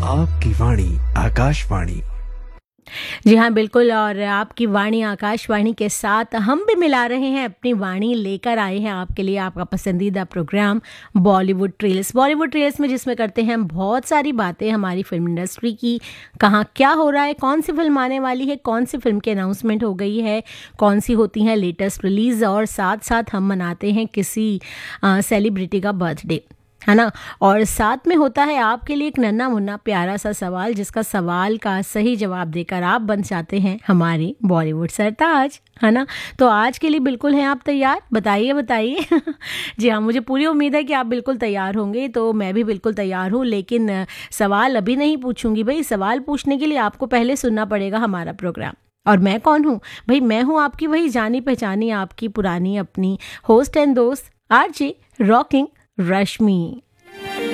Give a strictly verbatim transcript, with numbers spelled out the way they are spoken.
आपकी वाणी आकाशवाणी। जी हाँ, बिल्कुल। और आपकी वाणी आकाशवाणी के साथ हम भी मिला रहे हैं अपनी वाणी, लेकर आए हैं आपके लिए आपका पसंदीदा programme Bollywood trails. Bollywood trails में जिसमें करते हैं हम बहुत सारी बातें हमारी फिल्म इंडस्ट्री की, कहाँ क्या हो रहा है, कौन सी फिल्म आने वाली है, कौन सी फिल्म की अनाउंसमेंट हो गई है, कौन सी होती हैं लेटेस्ट रिलीज़, और साथ साथ हम मनाते हैं किसी सेलिब्रिटी का बर्थडे, है ना। और साथ में होता है आपके लिए एक नन्हा मुन्ना प्यारा सा सवाल, जिसका सवाल का सही जवाब देकर आप बन जाते हैं हमारे बॉलीवुड सरताज, है ना। तो आज के लिए बिल्कुल हैं आप तैयार? बताइए बताइए। जी हाँ, मुझे पूरी उम्मीद है कि आप बिल्कुल तैयार होंगे, तो मैं भी बिल्कुल तैयार हूँ। लेकिन सवाल अभी नहीं पूछूंगी भाई, सवाल पूछने के लिए आपको पहले सुनना पड़ेगा हमारा प्रोग्राम। और मैं कौन हूँ भाई? मैं हूँ आपकी वही जानी पहचानी, आपकी पुरानी अपनी होस्ट एंड दोस्त आरजे रॉकिंग रश्मि।